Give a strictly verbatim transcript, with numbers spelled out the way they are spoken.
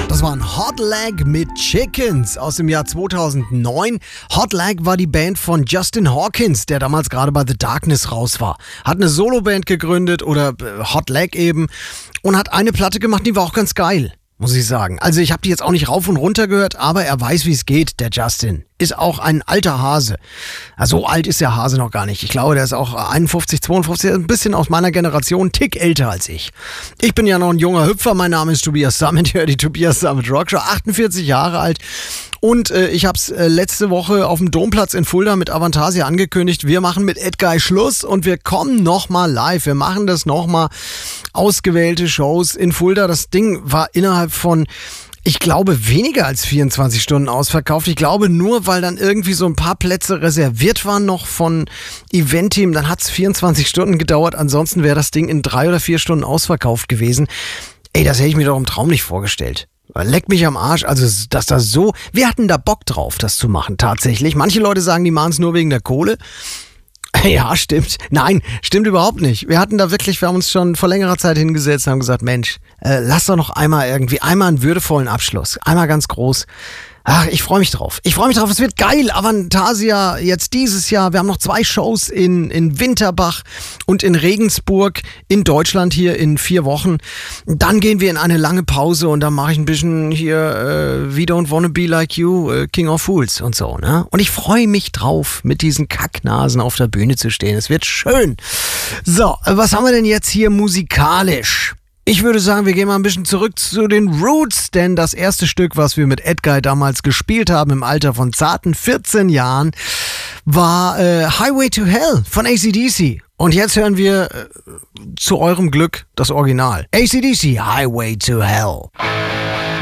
Das war ein Hot Leg mit Chickens aus dem Jahr zweitausendneun. Hot Leg war die Band von Justin Hawkins, der damals gerade bei The Darkness raus war. Hat eine Soloband gegründet oder Hot Leg eben und hat eine Platte gemacht, die war auch ganz geil, muss ich sagen. Also ich habe die jetzt auch nicht rauf und runter gehört, aber er weiß, wie es geht, der Justin. Ist auch ein alter Hase. Also so alt ist der Hase noch gar nicht. Ich glaube, der ist auch einundfünfzig, zweiundfünfzig, ein bisschen aus meiner Generation, ein Tick älter als ich. Ich bin ja noch ein junger Hüpfer, mein Name ist Tobias Sammet, ich höre die Tobias Sammet Rockshow, achtundvierzig Jahre alt. Und äh, ich habe es äh, letzte Woche auf dem Domplatz in Fulda mit Avantasia angekündigt, wir machen mit Edguy Schluss und wir kommen nochmal live. Wir machen das nochmal, ausgewählte Shows in Fulda. Das Ding war innerhalb von, ich glaube, weniger als vierundzwanzig Stunden ausverkauft. Ich glaube nur, weil dann irgendwie so ein paar Plätze reserviert waren noch von Event-Team. Dann hat es vierundzwanzig Stunden gedauert. Ansonsten wäre das Ding in drei oder vier Stunden ausverkauft gewesen. Ey, das hätte ich mir doch im Traum nicht vorgestellt. Leck mich am Arsch, also dass das so, wir hatten da Bock drauf, das zu machen, tatsächlich. Manche Leute sagen, die machen es nur wegen der Kohle. Ja, stimmt. Nein, stimmt überhaupt nicht. Wir hatten da wirklich, wir haben uns schon vor längerer Zeit hingesetzt und haben gesagt, Mensch, äh, lass doch noch einmal irgendwie, einmal einen würdevollen Abschluss, einmal ganz groß. Ach, ich freue mich drauf. Ich freue mich drauf, es wird geil. Avantasia jetzt dieses Jahr. Wir haben noch zwei Shows in, in Winterbach und in Regensburg in Deutschland hier in vier Wochen. Dann gehen wir in eine lange Pause und dann mache ich ein bisschen hier äh, We Don't Wanna Be Like You, äh, King of Fools und so, ne? Und ich freue mich drauf, mit diesen Kacknasen auf der Bühne zu stehen. Es wird schön. So, was haben wir denn jetzt hier musikalisch? Ich würde sagen, wir gehen mal ein bisschen zurück zu den Roots, denn das erste Stück, was wir mit Edguy damals gespielt haben, im Alter von zarten vierzehn Jahren, war äh, Highway to Hell von A C D C. Und jetzt hören wir äh, zu eurem Glück das Original. A C D C, Highway to Hell.